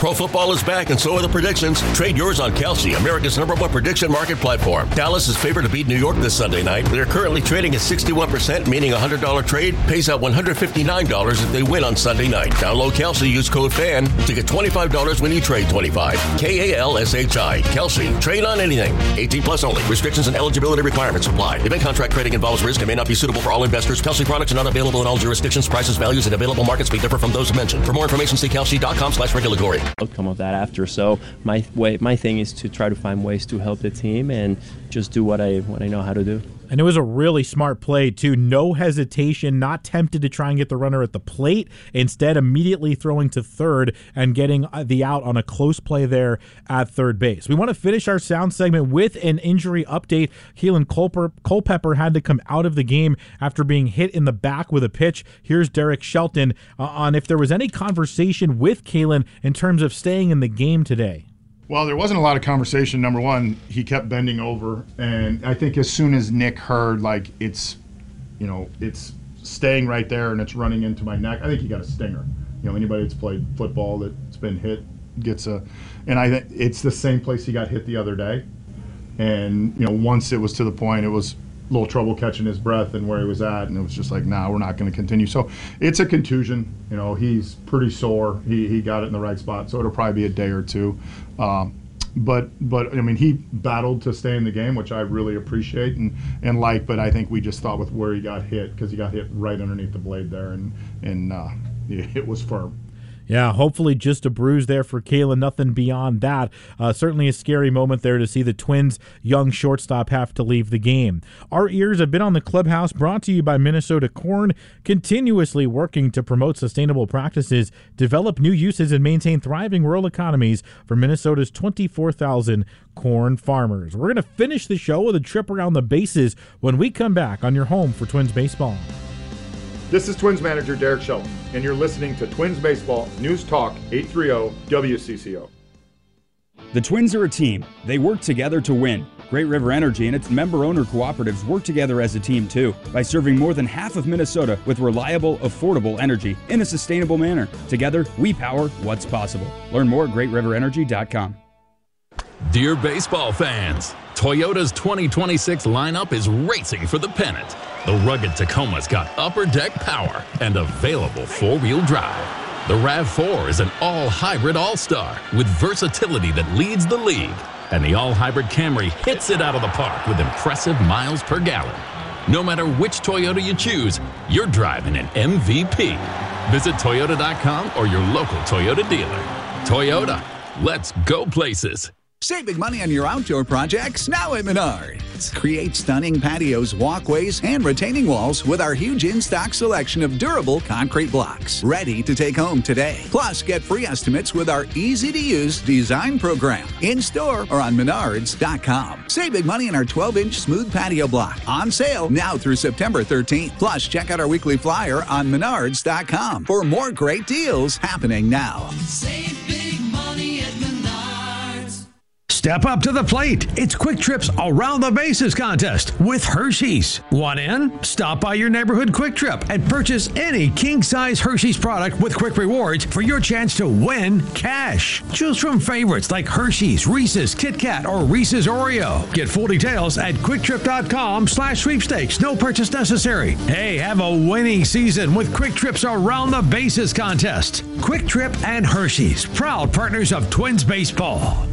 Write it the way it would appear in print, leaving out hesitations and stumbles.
Pro football is back, and so are the predictions. Trade yours on Kalshi, America's #1 prediction market platform. Dallas is favored to beat New York this Sunday night. They're currently trading at 61%, meaning a $100 trade pays out $159 if they win on Sunday night. Download Kalshi, use code FAN to get $25 when you trade 25. Kalshi. Kalshi. Trade on anything. 18 plus only. Restrictions and eligibility requirements apply. Event contract trading involves risk and may not be suitable for all investors. Kalshi products are not available in all jurisdictions. Prices, values, and available markets may differ from those mentioned. For more information, see kalshi.com/regulatory. Outcome of that after. So my thing is to try to find ways to help the team and just do what I know how to do. And it was a really smart play, too. No hesitation, not tempted to try and get the runner at the plate. Instead, immediately throwing to third and getting the out on a close play there at third base. We want to finish our sound segment with an injury update. Keelan Culpepper had to come out of the game after being hit in the back with a pitch. Here's Derek Shelton on if there was any conversation with Keelan in terms of staying in the game today. Well, there wasn't a lot of conversation. Number one, he kept bending over, and I think as soon as Nick heard, like, it's staying right there and it's running into my neck, I think he got a stinger. Anybody that's played football that's been hit gets a, and I think it's the same place he got hit the other day. And, once it was to the point, it was a little trouble catching his breath and where he was at, and it was just like, nah, we're not going to continue. So it's a contusion. He's pretty sore. He got it in the right spot, so it'll probably be a day or two. But I mean, he battled to stay in the game, which I really appreciate and like. But I think we just thought with where he got hit, because he got hit right underneath the blade there, and it was firm. Yeah, hopefully just a bruise there for Keelan, nothing beyond that. Certainly a scary moment there to see the Twins' young shortstop have to leave the game. Our ears have been on the clubhouse, brought to you by Minnesota Corn, continuously working to promote sustainable practices, develop new uses, and maintain thriving rural economies for Minnesota's 24,000 corn farmers. We're going to finish the show with a trip around the bases when we come back on your home for Twins baseball. This is Twins manager Derek Shelton, and you're listening to Twins Baseball News Talk 830 WCCO. The Twins are a team. They work together to win. Great River Energy and its member-owner cooperatives work together as a team, too, by serving more than half of Minnesota with reliable, affordable energy in a sustainable manner. Together, we power what's possible. Learn more at GreatRiverEnergy.com. Dear baseball fans, Toyota's 2026 lineup is racing for the pennant. The rugged Tacoma's got upper deck power and available four-wheel drive. The RAV4 is an all-hybrid all-star with versatility that leads the league. And the all-hybrid Camry hits it out of the park with impressive miles per gallon. No matter which Toyota you choose, you're driving an MVP. Visit Toyota.com or your local Toyota dealer. Toyota, let's go places. Save big money on your outdoor projects now at Menards. Create stunning patios, walkways, and retaining walls with our huge in-stock selection of durable concrete blocks. Ready to take home today. Plus, get free estimates with our easy-to-use design program. In-store or on Menards.com. Save big money on our 12-inch smooth patio block. On sale now through September 13th. Plus, check out our weekly flyer on Menards.com for more great deals happening now. Save big money at Menards. Step up to the plate. It's Quick Trip's Around the Bases contest with Hershey's. Want in? Stop by your neighborhood Quick Trip and purchase any king-size Hershey's product with Quick Rewards for your chance to win cash. Choose from favorites like Hershey's, Reese's, Kit Kat, or Reese's Oreo. Get full details at QuickTrip.com/sweepstakes. No purchase necessary. Hey, have a winning season with Quick Trip's Around the Bases contest. Quick Trip and Hershey's, proud partners of Twins baseball.